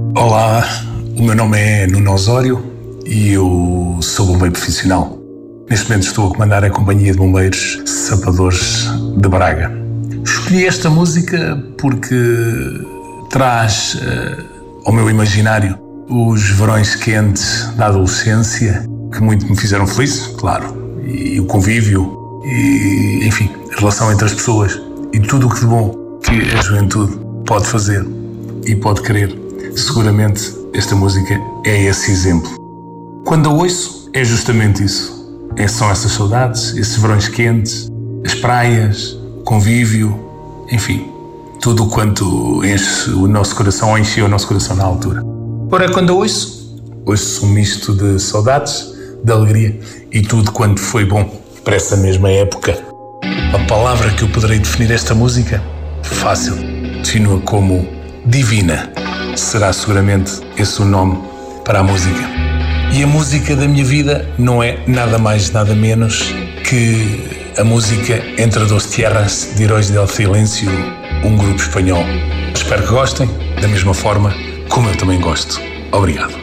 Olá, o meu nome é Nuno Osório e eu sou bombeiro profissional. Neste momento estou a comandar a Companhia de Bombeiros Sapadores de Braga. Escolhi esta música porque traz ao meu imaginário os verões quentes da adolescência, que muito me fizeram feliz, claro, e o convívio, e enfim, a relação entre as pessoas e tudo o que de bom que a juventude pode fazer e pode querer. Seguramente esta música é esse exemplo. Quando a ouço, é justamente isso. São essas saudades, esses verões quentes, as praias, o convívio, enfim, tudo quanto enche o nosso coração ou encheu o nosso coração na altura. Ora, quando a ouço um misto de saudades, de alegria e tudo quanto foi bom para essa mesma época. A palavra que eu poderei definir esta música? Fácil. Defino-a como divina. Será seguramente esse o nome para a música. E a música da minha vida não é nada mais, nada menos que a música Entre Dos Tierras, de Heróis del Silêncio, um grupo espanhol. Espero que gostem, da mesma forma como eu também gosto. Obrigado.